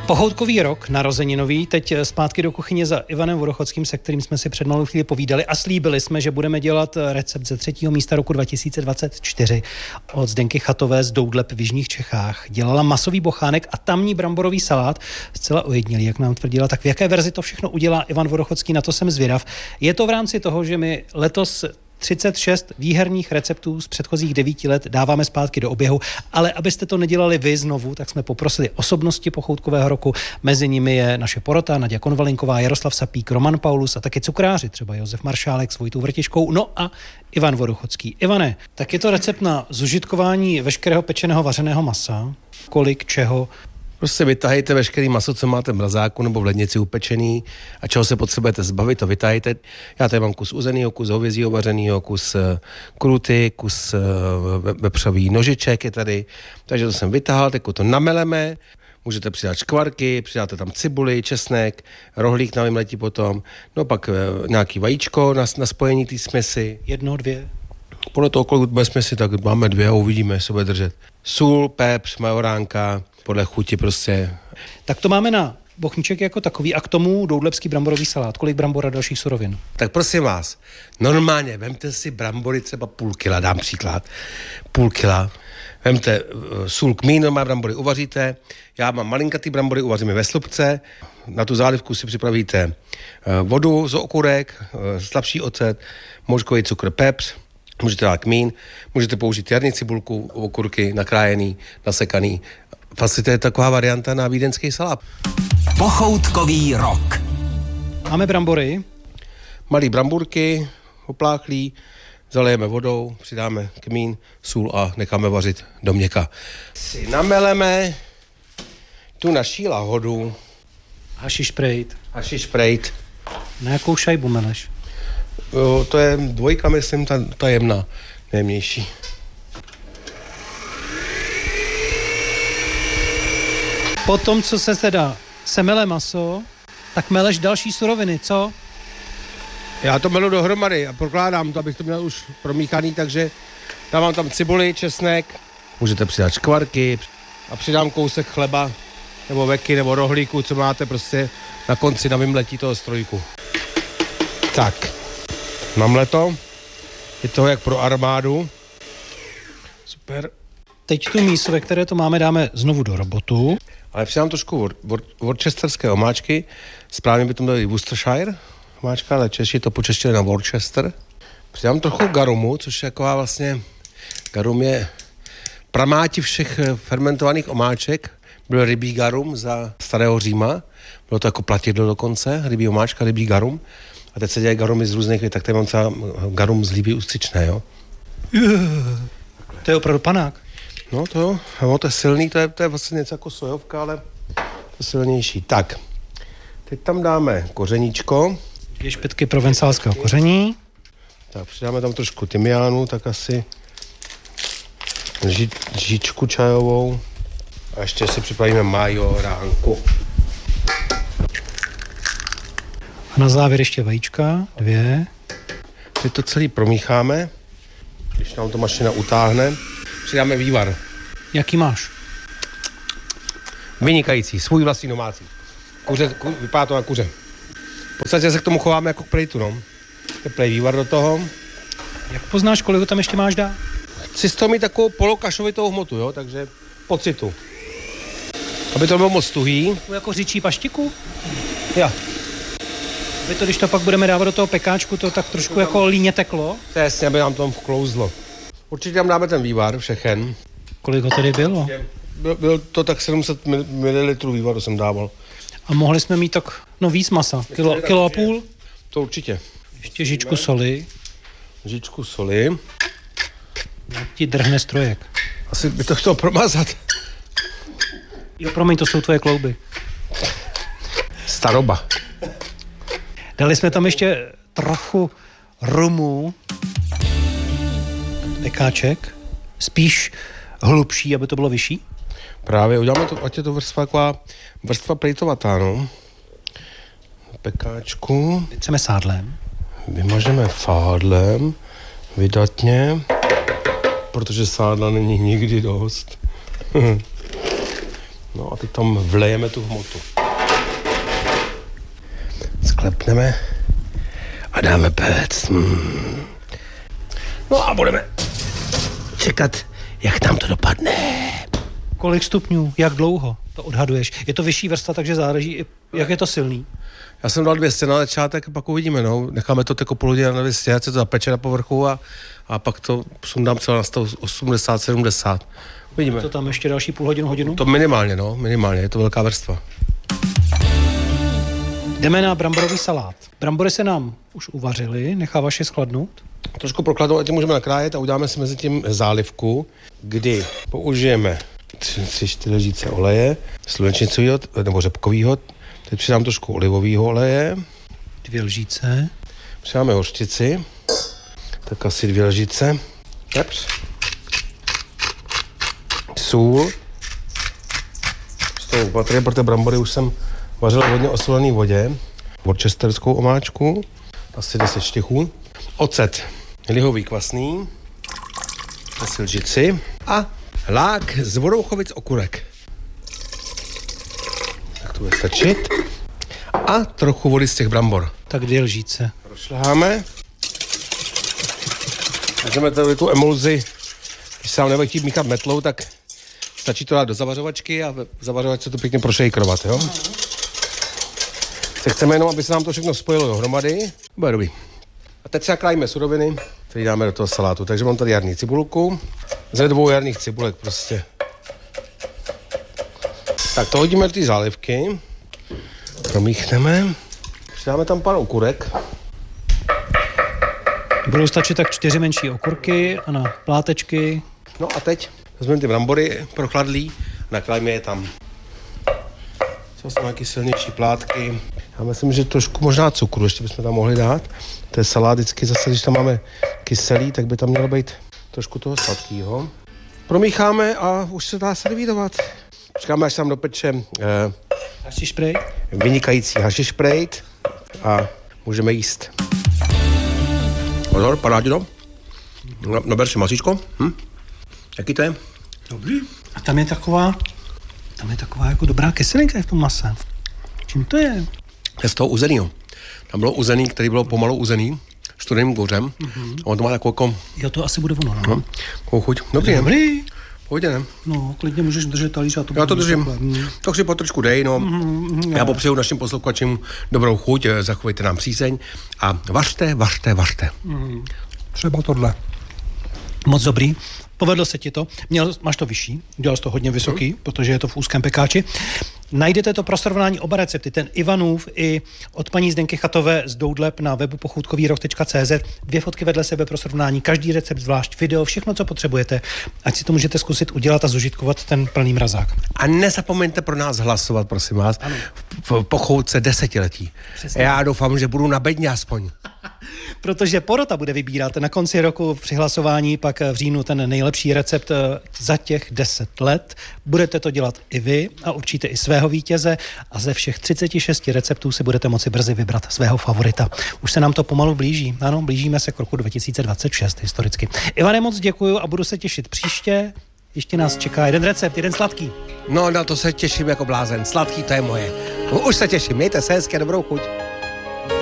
Pochoutkový rok, narozeninový, teď zpátky do kuchyně za Ivanem Vodochodským, se kterým jsme si před malou chvíli povídali a slíbili jsme, že budeme dělat recept ze 3. místa roku 2024 od Zdenky Chatové z Doudleb v jižních Čechách. Dělala masový bochánek a tamní bramborový salát, zcela ojedinělý, jak nám tvrdila. Tak v jaké verzi to všechno udělá Ivan Vodochodský, na to jsem zvědav. Je to v rámci toho, že my letos 36 výherních receptů z předchozích 9 let dáváme zpátky do oběhu, ale abyste to nedělali vy znovu, tak jsme poprosili osobnosti pochoutkového roku. Mezi nimi je naše porota, Naděja Konvalinková, Jaroslav Sapík, Roman Paulus a taky cukráři, třeba Josef Maršálek s Vojtou Vrtiškou, no a Ivan Vodochodský. Ivane, tak je to recept na zužitkování veškerého pečeného vařeného masa, kolik čeho. Prostě vytahejte veškerý maso, co máte v mrazáku nebo v lednici upečený a čeho se potřebujete zbavit, to vytahejte. Já tady mám kus uzenýho, kus hovězího vařenýho, kus kruty, kus vepřový nožiček je tady. Takže to jsem vytahal, teď to nameleme. Můžete přidat škvarky, přidáte tam cibuli, česnek, rohlík na vymletí potom. No pak nějaký vajíčko na spojení té směsi. 1, 2. Podle toho, kolik bude směsi, tak máme 2 a uvidíme, jestli bude držet. Sůl, pepř, majoránka, podle chuti prostě. Tak to máme na bochníček jako takový a k tomu doudlebský bramborový salát. Kolik brambor a dalších surovin? Tak prosím vás, normálně vemte si brambory třeba půl kila, dám příklad. Půl kila. Vemte sůl, kmín, normálně brambory uvaříte. Já mám malinkatý brambory, uvaříme ve slupce. Na tu zálivku si připravíte vodu z okurek, slabší ocet, moučkový cukr, pepř. Můžete dát kmín, můžete použít jarní cibulku, okurky, nakrájený, nasekaný. Vlastně to je taková varianta na vídeňský salát. Pochoutkový rok. Máme brambory. Malý bramburky, opláchlý, zalejeme vodou, přidáme kmín, sůl a necháme vařit do měka. Si nameleme tu naší lahodu. Hašiš prejt. Na jakou šajbu meleš? To je 2, myslím, ta jemná, nejjemnější. Potom, co se teda semele maso, tak meleš další suroviny, co? Já to melu dohromady a prokládám to, abych to měl už promíchaný, takže dávám tam cibuli, česnek, můžete přidat škvarky a přidám kousek chleba, nebo veky, nebo rohlíku, co máte prostě na konci na vymletí toho strojku. Tak, namleto, je toho jak pro armádu. Super. Teď tu mísu, ve které to máme, dáme znovu do robotu. Ale přidám trošku worcesterské omáčky, správně by to měl i Worcestershire omáčka, ale Češi to počeštili na Worcester. Přidám trochu garumu, což je taková vlastně, garum je pramáti všech fermentovaných omáček. Byl rybí garum za starého Říma, bylo to jako platidlo dokonce, rybí omáčka, rybí garum. A teď se dělají garumy z různých, tak tady mám třeba garum z líbí ústřičné, jo. To je opravdu panák. No to jo, no, to je silný, to je vlastně něco jako sojovka, ale to silnější. Tak, teď tam dáme kořeníčko. 2 špetky provencálského koření. Tak, přidáme tam trošku tymiánu, tak asi lžičku čajovou. A ještě si připravíme majoránku. A na závěr ještě vajíčka, 2. Teď to celý promícháme. Když nám to mašina utáhne, přidáme vývar. Jaký máš? Vynikající, svůj vlastní domácí. Vypadá to na kuře. V podstatě se k tomu chováme jako k plejtu, no. Teplej vývar do toho. Jak poznáš, kolik ho tam ještě máš dát? Chci z toho mít takovou polokašovitou hmotu, jo, takže pocitu. Aby to bylo moc tuhý. Jako říčí paštiku? Jo. Aby to, když to pak budeme dávat do toho pekáčku, to tak trošku jako líně teklo? To je jasně, aby nám to vklouzlo. Určitě tam dáme ten vývar, všechen. Kolik ho tedy bylo? Byl to tak 700 ml vývaru jsem dával. A mohli jsme mít tak, víc masa. Kilo a půl? To určitě. Ještě žičku soli. Žičku soli. Jak ti drhne strojek. Asi by to chtělo promazat. Jo, promiň, to jsou tvoje klouby. Staroba. Dali jsme tam ještě trochu rumu. Pekáček. Spíš hlubší, aby to bylo vyšší. Právě, uděláme to, ať je to vrstva plejtovatá, no. Pekáčku. Vytřeme sádlem. Vymažeme fádlem, vydatně, protože sádla není nikdy dost. No a teď tam vlejeme tu hmotu. Sklepneme a dáme péct. No a budeme čekat, jak tam to dopadne. Kolik stupňů, jak dlouho to odhaduješ? Je to vyšší vrstva, takže záleží i, jak je to silný. Já jsem dal 200 na začátek, pak uvidíme, no. Necháme to jako půl hodiny na 200, ať se to zapeče na povrchu a pak to sundám celé na 180, 70. Uvidíme. To tam ještě další půl hodinu? To minimálně, minimálně, je to velká vrstva. Jdeme na bramborový salát. Brambory se nám už uvařily, necháváš je schladnout? Trošku prokladnout, ať je můžeme nakrájet a uděláme si mezi tím zálivku, kdy použijeme 3-4 lžíce oleje, slunečnicového nebo řepkového. Teď přidám trošku olivového oleje. 2 lžíce. Přidáme hořčici, tak asi 2 lžíce. Pepř. Sůl. Z toho opatrně, protože brambory už jsem vařil v hodně osolené vodě. Worcesterskou omáčku, asi 10 štěchů. Ocet lihový kvasný, asi lžici a lák z Vorouchovic okurek. Tak to bude stačit. A trochu vody z těch brambor. Tak 2 lžíce. Rozšleháme. Můžeme tady tu emulzi, když se vám nebude chtít míchat metlou, tak stačí to dát do zavařovačky a v zavařovačce to pěkně prošejkrovat, jo? Chceme jenom, aby se nám to všechno spojilo dohromady. Bude dobrý. A teď se nakrájíme suroviny, které dáme do toho salátu. Takže mám tady jarní cibulku. Ze 2 jarních cibulek prostě. Tak to hodíme do té zálivky. Promíchneme. Přidáme tam pár okurek. Budou stačit tak 4 menší okurky a na plátečky. No a teď vezmeme ty brambory prochladlý, naklájíme je tam. Co jsou nějaké silnější plátky. Já myslím, že trošku možná cukru ještě bychom tam mohli dát. To je salát vždycky zase, když tam máme kyselý, tak by tam mělo být trošku toho sladkého. Promícháme a už se dá servírovat. Počkáme, až tam dopeče Hašišprejt. vynikající hašišprejt a můžeme jíst. Pozor, parádi to. Naber si masíčko. Jaký to je? Dobrý. A tam je taková jako dobrá kyselinka v tom mase. Čím to je? Je z toho uzenýho. Tam bylo uzený, který bylo pomalu uzený, studeným kouřem. A on to má takovou jako... Jo, to asi bude ono, no. Takovou chuť. Dobrý, ne? Dobrý. Pojďte, ne? No, klidně můžeš držet talíř a to... Já to držím. Tak si potrošku dej, no. Já popřeju našim posluchačům dobrou chuť, zachovejte nám přízeň a vařte. Třeba tohle. Moc dobrý. Povedlo se ti to. Máš to vyšší, udělal jsi to hodně vysoký, protože je to v úzkém pekáči. Najdete to pro srovnání oba recepty, ten Ivanův i od paní Zdenky Chatové z Doudleb na webu pochoutkovýrok.cz. 2 fotky vedle sebe pro srovnání, každý recept zvlášť, video, všechno, co potřebujete. Ať si to můžete zkusit udělat a zužitkovat ten plný mrazák. A nezapomeňte pro nás hlasovat, prosím vás, v pochoutce 10letí. Přesně. Já doufám, že budu na bedně aspoň. Protože porota bude vybírat na konci roku při hlasování, pak v říjnu ten nejlepší recept za těch 10 let. Budete to dělat i vy a určitě i svého vítěze a ze všech 36 receptů si budete moci brzy vybrat svého favorita. Už se nám to pomalu blíží. Ano, blížíme se k roku 2026 historicky. Ivane, moc děkuju a budu se těšit příště. Ještě nás čeká jeden recept, jeden sladký. No, na to se těším jako blázen. Sladký, to je moje. Už se těším. Mějte se hezky a dobrou chuť.